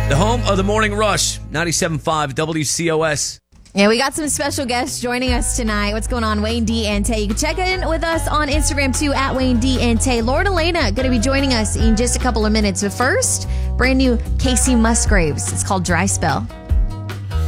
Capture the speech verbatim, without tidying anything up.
The home of the Morning Rush, ninety-seven point five W C O S. Yeah, we got some special guests joining us tonight. What's going on? Wayne D and Tay. You can check in with us on Instagram too, at Wayne D and Tay. Lord Elena going to be joining us in just a couple of minutes. But first, brand new Casey Musgraves. It's called Dry Spell.